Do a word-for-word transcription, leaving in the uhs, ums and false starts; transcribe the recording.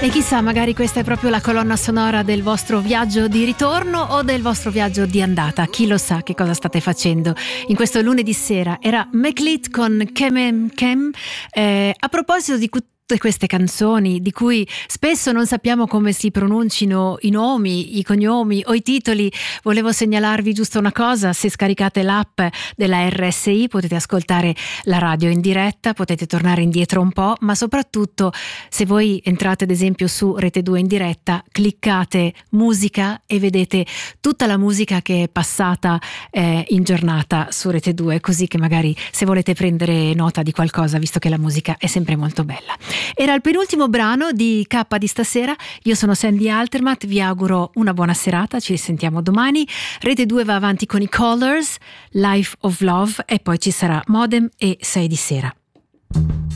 E chissà, magari questa è proprio la colonna sonora del vostro viaggio di ritorno o del vostro viaggio di andata. Chi lo sa che cosa state facendo in questo lunedì sera. Era Meklit con Kemem Kem. Eh, a proposito di tutte queste canzoni di cui spesso non sappiamo come si pronuncino i nomi, i cognomi o i titoli, volevo segnalarvi giusto una cosa: se scaricate l'app della R S I potete ascoltare la radio in diretta, potete tornare indietro un po', ma soprattutto se voi entrate ad esempio su Rete due in diretta, cliccate musica e vedete tutta la musica che è passata eh, in giornata su Rete due, così che magari se volete prendere nota di qualcosa, visto che la musica è sempre molto bella. Era il penultimo brano di K di stasera. Io sono Sandy Altermatt, vi auguro una buona serata, ci sentiamo domani. Rete due va avanti con i Colors, Life of Love, e poi ci sarà Modem e sei di sera.